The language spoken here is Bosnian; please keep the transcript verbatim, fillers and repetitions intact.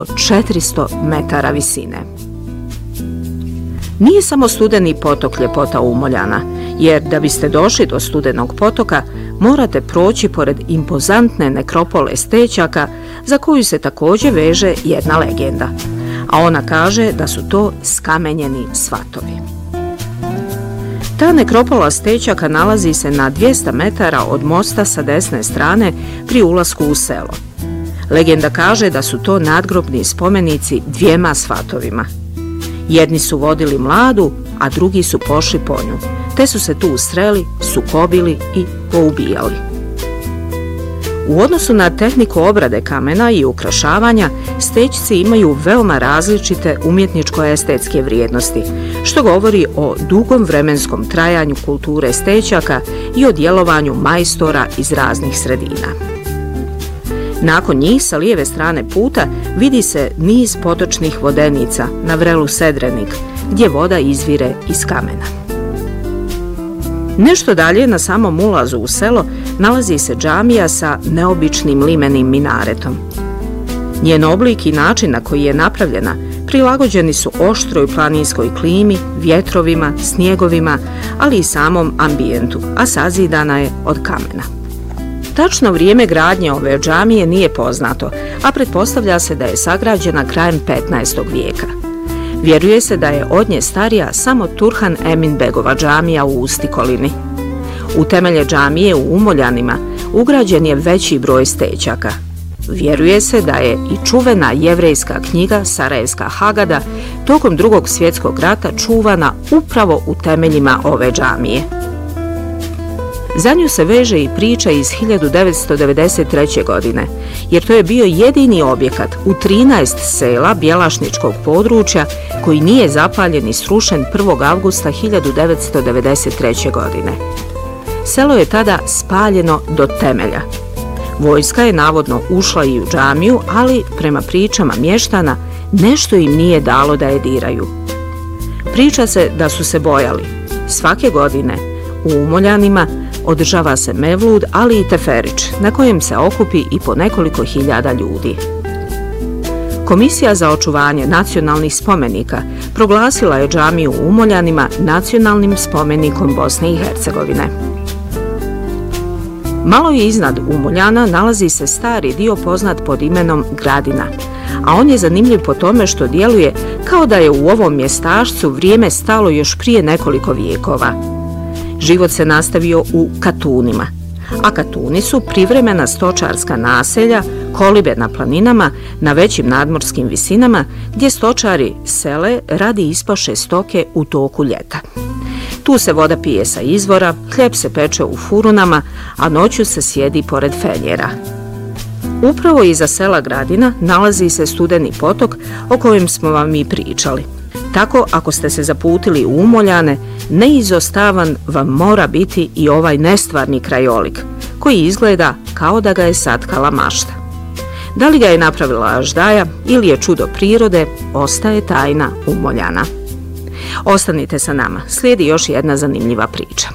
četiristo metara visine. Nije samo Studeni potok ljepota Umoljana, jer da biste došli do Studenog potoka morate proći pored impozantne nekropole Stećaka za koju se također veže jedna legenda, a ona kaže da su to skamenjeni svatovi. Ta nekropola Stećaka nalazi se na dvjesto metara od mosta sa desne strane pri ulasku u selo. Legenda kaže da su to nadgrobni spomenici dvijema svatovima. Jedni su vodili mladu, a drugi su pošli po nju, te su se tu sreli, sukobili i poubijali. U odnosu na tehniku obrade kamena i ukrašavanja, Stećci imaju veoma različite umjetničko-estetske vrijednosti, što govori o dugom vremenskom trajanju kulture Stećaka i o djelovanju majstora iz raznih sredina. Nakon njih, sa lijeve strane puta, vidi se niz potočnih vodenica na vrelu Sedrenik, gdje voda izvire iz kamena. Nešto dalje, na samom ulazu u selo, nalazi se džamija sa neobičnim limenim minaretom. Njen oblik i način na koji je napravljena prilagođeni su oštroj planinskoj klimi, vjetrovima, snjegovima, ali i samom ambijentu, a sazidana je od kamena. Tačno vrijeme gradnje ove džamije nije poznato, a pretpostavlja se da je sagrađena krajem petnaestog vijeka. Vjeruje se da je od nje starija samo Turhan Emin Begova džamija u Ustikolini. U temelje džamije u Umoljanima ugrađen je veći broj Stećaka. Vjeruje se da je i čuvena jevrejska knjiga Sarajevska Hagada tokom Drugog svjetskog rata čuvana upravo u temeljima ove džamije. Za nju se veže i priča iz hiljadu devetsto devedeset treće. godine, jer to je bio jedini objekat u trinaest sela Bjelašničkog područja koji nije zapaljen i srušen prvog avgusta hiljadu devetsto devedeset treće. godine. Selo je tada spaljeno do temelja. Vojska je navodno ušla i u džamiju, ali prema pričama mještana nešto im nije dalo da je diraju. Priča se da su se bojali. Svake godine u Umoljanima održava se mevlud, ali i teferić, na kojem se okupi i po nekoliko hiljada ljudi. Komisija za očuvanje nacionalnih spomenika proglasila je džamiju u Umoljanima nacionalnim spomenikom Bosne i Hercegovine. Malo je iznad Umoljana nalazi se stari dio poznat pod imenom Gradina, a on je zanimljiv po tome što djeluje kao da je u ovom mjestašcu vrijeme stalo još prije nekoliko vijekova. Život se nastavio u Katunima, a Katuni su privremena stočarska naselja, kolibe na planinama, na većim nadmorskim visinama, gdje stočari sele radi ispaše stoke u toku ljeta. Tu se voda pije sa izvora, hljeb se peče u furunama, a noću se sjedi pored feljera. Upravo iza sela Gradina nalazi se Studeni potok o kojem smo vam i pričali. Tako, ako ste se zaputili u Umoljane, neizostavan vam mora biti i ovaj nestvarni krajolik, koji izgleda kao da ga je satkala mašta. Da li ga je napravila aždaja ili je čudo prirode, ostaje tajna Umoljana. Ostanite sa nama, slijedi još jedna zanimljiva priča.